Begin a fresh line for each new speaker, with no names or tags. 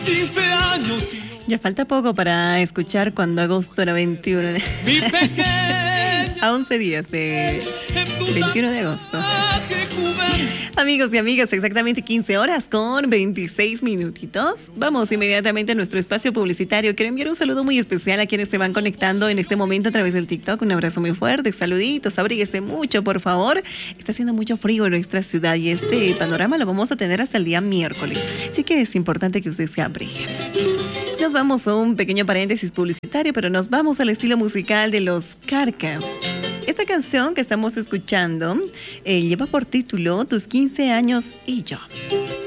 15 años.
Ya falta poco para escuchar cuando agosto era 21.
Mi pequeña.
A 11 días de 21 de agosto. Amigos y amigas, exactamente 15 horas con 26 minutitos. Vamos inmediatamente a nuestro espacio publicitario. Quiero enviar un saludo muy especial a quienes se van conectando en este momento a través del TikTok. Un abrazo muy fuerte, saluditos, abríguese mucho, por favor. Está haciendo mucho frío en nuestra ciudad y este panorama lo vamos a tener hasta el día miércoles. Así que es importante que usted se abrigue. Nos vamos a un pequeño paréntesis publicitario, pero nos vamos al estilo musical de Los Carcas. Esta canción que estamos escuchando lleva por título Tus 15 años y yo.